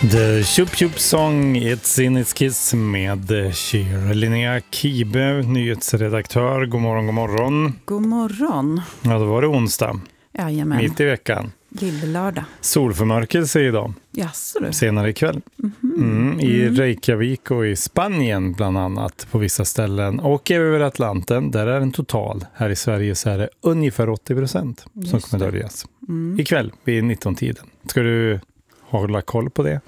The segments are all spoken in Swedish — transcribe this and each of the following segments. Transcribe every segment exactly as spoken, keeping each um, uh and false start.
The Chup Chup Song, It's in its kiss med Cher. Linnea Kibe, nyhetsredaktör. God morgon, god morgon. God morgon. Ja, då var det onsdag. Jajamän. Mitt i veckan. Lillelördag. Solförmörkelse idag. Jaså du. Senare ikväll. Mm-hmm. Mm, I mm. Reykjavik och i Spanien bland annat på vissa ställen. Och över Atlanten, där är den total. Här i Sverige så är det ungefär åttio procent som kommer döljas. Mm. Ikväll vid nitton-tiden. Ska du hålla koll på det?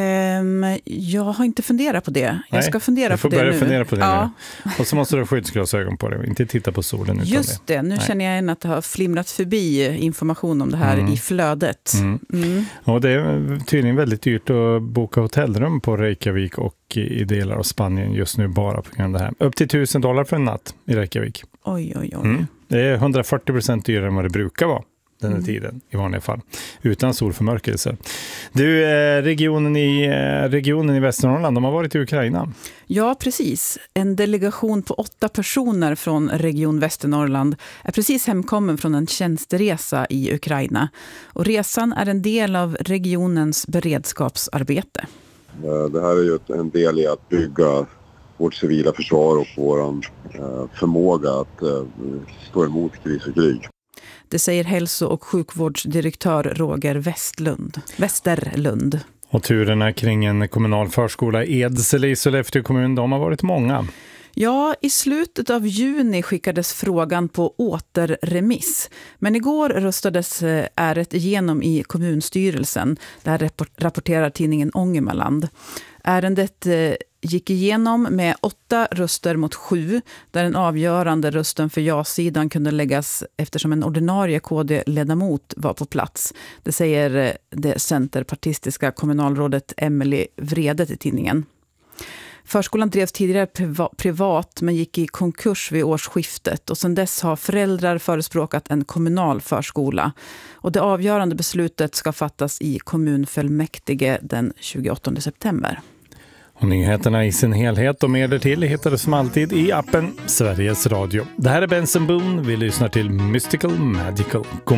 Um, jag har inte funderat på det. Nej, jag ska fundera på det nu. Du får börja fundera på det ja. nu. Och så måste du ha skyddsglasögon på det och inte titta på solen utan Just det, nu Nej. känner jag igen att det har flimrat förbi information om det här mm. i flödet. Mm. Mm. Och det är tydligen väldigt dyrt att boka hotellrum på Reykjavik och i delar av Spanien just nu bara på grund av det här. Upp till tusen dollar för en natt i Reykjavik. Oj, oj, oj. Mm. Det är hundrafyrtio procent dyrare än vad det brukar vara den här mm. tiden i vanliga fall, utan solförmörkelse. Du, regionen i, regionen i Västernorrland, de har varit i Ukraina. Ja, precis. En delegation på åtta personer från Region Västernorrland är precis hemkommen från en tjänsteresa i Ukraina. Och resan är en del av regionens beredskapsarbete. Det här är ju en del i att bygga vårt civila försvar och vår förmåga att stå emot kris och krig. Det säger hälso- och sjukvårdsdirektör Roger Westlund. Westerlund. Och turerna kring en kommunal förskola i Edsele i Sollefteå kommun, de har varit många. Ja, i slutet av juni skickades frågan på återremiss. Men igår röstades ärendet igenom i kommunstyrelsen. Där rapporterar tidningen Ångermanland. Ärendet gick igenom med åtta röster mot sju, där den avgörande rösten för ja-sidan kunde läggas eftersom en ordinarie K D-ledamot var på plats. Det säger det centerpartistiska kommunalrådet Emily Vrede till tidningen. Förskolan drevs tidigare privat men gick i konkurs vid årsskiftet och sedan dess har föräldrar förespråkat en kommunal förskola. Och det avgörande beslutet ska fattas i kommunfullmäktige den tjugoåttonde september. Och nyheterna i sin helhet och mer därtill hittar du som alltid i appen Sveriges Radio. Det här är Benson Boone, vi lyssnar till Mystical Magical.